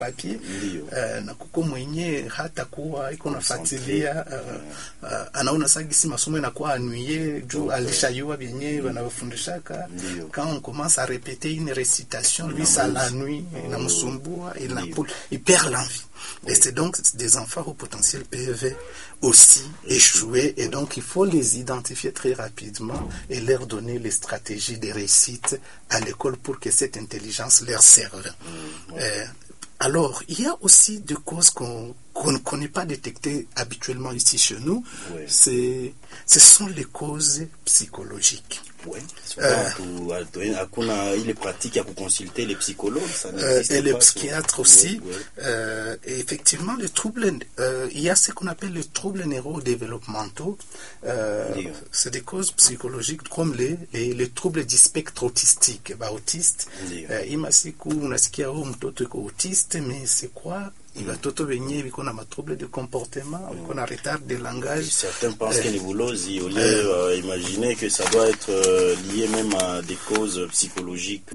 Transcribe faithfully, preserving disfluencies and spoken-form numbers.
papier uh, na kuko mwenye hata kuwa iko nafuatilia uh, uh, anaona sagisi masomo inakuwa anuye juu okay. Alishayua bien wanafundishaka quand on commence à répéter une récitation lui ça la nuit inamsumbua il n'a il perd l'envie. Et c'est donc des enfants au potentiel peuvent aussi échouer et donc il faut les identifier très rapidement et leur donner les stratégies de réussite à l'école pour que cette intelligence leur serve. Mmh, ouais. euh, alors, il y a aussi des causes qu'on qu'on ne connaît pas détectées habituellement ici chez nous. Ouais. C'est, ce sont les causes psychologiques. Oui, hakuna ile pratique ya kuconsulter les psychologues, ça n'existe euh, et pas. les psychiatres aussi. Ouais, ouais. Euh, et effectivement, les troubles, euh, il y a ce qu'on appelle les troubles neurodéveloppementaux. Euh, oui. C'est des causes psychologiques comme les, les, les troubles du spectre autistique. Bah, autiste, oui. euh, imasiku unasikia oh mtoto iko autiste, mais c'est quoi? Il va tout venir, il a un trouble de comportement, il a un retard de langage. Certains pensent euh, que les boulots, au lieu d'imaginer euh, que ça doit être euh, lié même à des causes psychologiques.